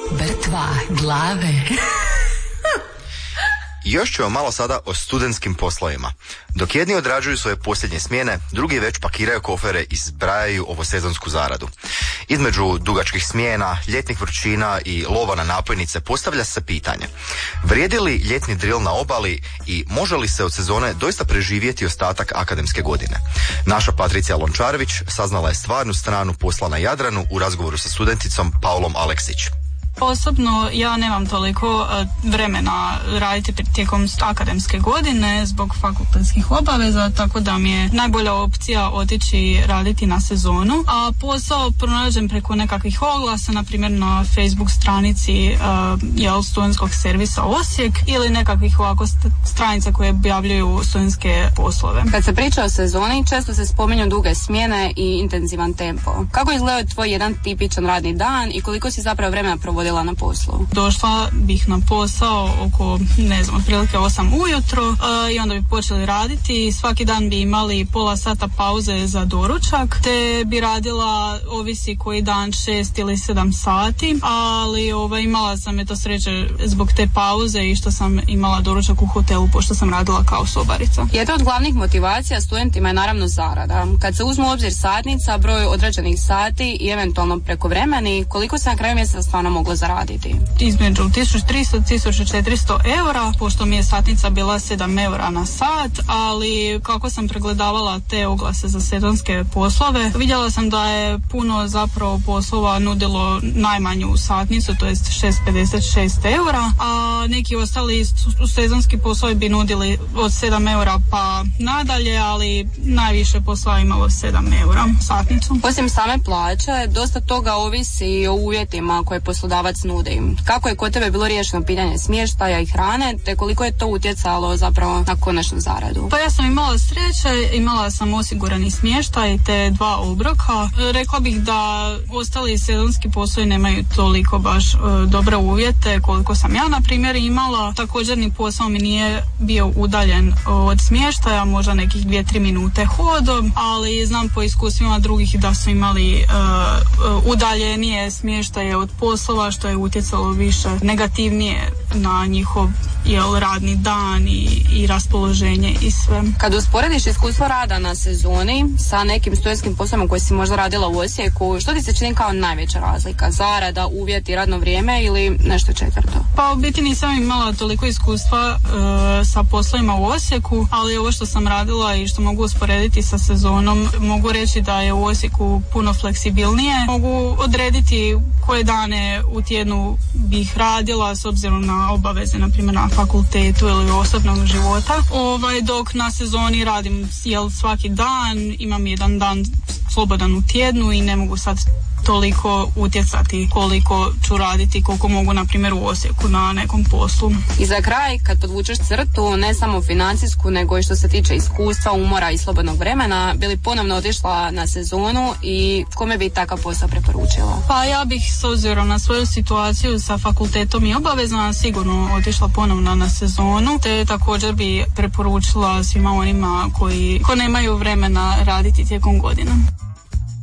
Brtva glave. Još ćemo malo sada o studentskim poslovima. Dok jedni odrađuju svoje posljednje smjene, drugi već pakiraju kofere i zbrajaju ovosezonsku zaradu. Između dugačkih smjena, ljetnih vrućina i lova na napojnice postavlja se pitanje: vrijedi li ljetni drill na obali i može li se od sezone doista preživjeti ostatak akademske godine? Naša Patricija Lončarević saznala je stvarnu stranu posla na Jadranu u razgovoru sa studenticom Paulom Aleksić. Osobno ja nemam toliko vremena raditi tijekom akademske godine zbog fakultetskih obaveza, tako da mi je najbolja opcija otići raditi na sezonu, a posao pronađem preko nekakvih oglasa, na primjer na Facebook stranici studentskog servisa Osijek ili nekakvih ovako stranica koje objavljuju studentske poslove. Kad se priča o sezoni, često se spominju duge smjene i intenzivan tempo. Kako izgleda tvoj jedan tipičan radni dan i koliko si zapravo vremena provodila na poslu? Došla bih na posao oko, otprilike 8 ujutro i onda bi počeli raditi. Svaki dan bi imali pola sata pauze za doručak, te bi radila, ovisi koji dan, 6 ili 7 sati, ali imala sam sreće zbog te pauze i što sam imala doručak u hotelu, pošto sam radila kao sobarica. Jedna od glavnih motivacija studentima je naravno zarada. Kad se uzmu u obzir satnica, broj odrađenih sati i eventualno prekovremeni, koliko se na kraju mjeseca stvarno moglo zaraditi? Između 1300 i 1400 eura, pošto mi je satnica bila 7 eura na sat, ali kako sam pregledavala te oglase za sezonske poslove, vidjela sam da je puno zapravo poslova nudilo najmanju satnicu, to jest 656 eura, a neki ostali sezonski poslovi bi nudili od 7 eura pa nadalje, ali najviše poslova imalo 7 eura satnicu. Osim same plaće, dosta toga ovisi o uvjetima koje poslodavac nudi. Kako je kod tebe bilo riješeno pitanje smještaja i hrane, te koliko je to utjecalo zapravo na konačnu zaradu? Pa ja sam imala sreće, imala sam osigurani smještaj te 2 obroka. Rekla bih da ostali sezonski poslovi nemaju toliko baš dobre uvjete koliko sam ja na primjer imala. Također ni posao mi nije bio udaljen od smještaja, možda nekih 2-3 minute hodom, ali znam po iskustvima drugih da su imali udaljenije smještaje od poslova, što je utjecalo više negativnije na njihov radni dan i raspoloženje i sve. Kad usporediš iskustvo rada na sezoni sa nekim studentskim poslovima koje si možda radila u Osijeku, što ti se čini kao najveća razlika? Zarada, uvjeti, radno vrijeme ili nešto četvrto? Pa u biti nisam imala toliko iskustva sa poslovima u Osijeku, ali ovo što sam radila i što mogu usporediti sa sezonom, mogu reći da je u Osijeku puno fleksibilnije. Mogu odrediti koje dane u tjednu bih radila s obzirom na obaveze, na primjer na fakultetu ili osobnog života. Dok na sezoni radim svaki dan, imam jedan dan slobodan u tjednu i ne mogu sad toliko utjecati koliko ću raditi, koliko mogu na primjer u Osijeku na nekom poslu. I za kraj, kad podvučeš crtu, ne samo financijsku, nego i što se tiče iskustva, umora i slobodnog vremena, bi li ponovno otišla na sezonu i kome bi takav posao preporučila? Pa ja bih s obzirom na svoju situaciju sa fakultetom i obavezno sigurno otišla ponovno na sezonu, te također bi preporučila svima onima koji nemaju vremena raditi tijekom godina.